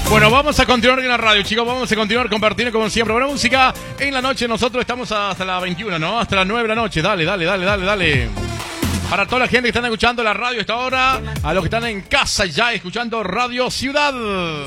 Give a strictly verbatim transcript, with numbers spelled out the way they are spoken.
Bueno, vamos a continuar en la radio, chicos. Vamos a continuar compartiendo como siempre. Buena música en la noche. Nosotros estamos hasta las veintiuna, ¿no? Hasta las nueve de la noche. Dale, dale, dale, dale, dale. Para toda la gente que están escuchando la radio a esta hora, a los que están en casa ya escuchando Radio Ciudad.